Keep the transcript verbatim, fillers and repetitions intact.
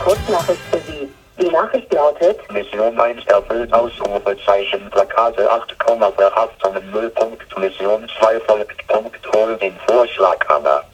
Kurznachricht für Sie. Die Nachricht lautet: Mission eins erfüllt, Ausrufezeichen, Plakate acht, Verhaftungen null. Mission zwei folgt, Punkt, hol den Vorschlaghammer.